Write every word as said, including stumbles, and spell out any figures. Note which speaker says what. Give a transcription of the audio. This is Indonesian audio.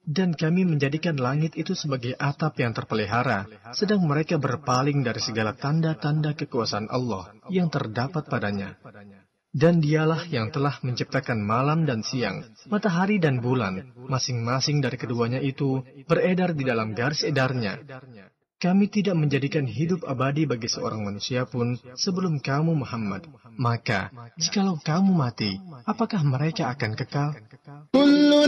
Speaker 1: Dan kami menjadikan langit itu sebagai atap yang terpelihara, sedang mereka berpaling dari segala tanda-tanda kekuasaan Allah yang terdapat padanya. Dan dialah yang telah menciptakan malam dan siang, matahari dan bulan, masing-masing dari keduanya itu beredar di dalam garis edarnya. Kami tidak menjadikan hidup abadi bagi seorang manusia pun sebelum kamu Muhammad. Maka, jikalau kamu mati, apakah mereka akan kekal?